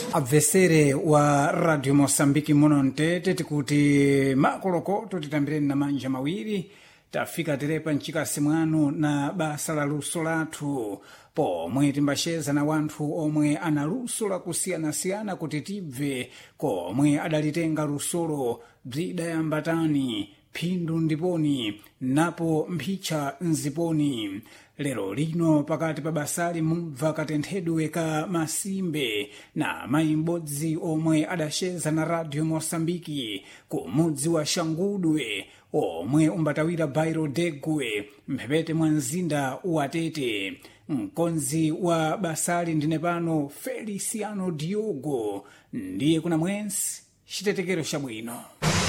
Avesere wa Radio Mosambiki Mononte tikuti makoloko tutitambire na manja mawiri tafika terepa nchikasi mwanu na basa la luso lathu pomwe timbasheza na wanthu omwe ana luso la kusiyana-siyana kuti tibve komwe adalitenga lusolo bzida yambatani phindu ndiponi napo mphicha nziponi. Lero lino pakati pa basali mubva katenthedwe ka masimbe na mayi m'bodzi omwe adasheza na Radio Mosambiki ku mudzi wa Xangudwe omwe umbatawira Bairo Degwe mphepete mwa mzinda wa Tete. Mkonzi wa basali ndine pano Feliciano Diogo ndiye kuna mwensi chitetekero chabwino.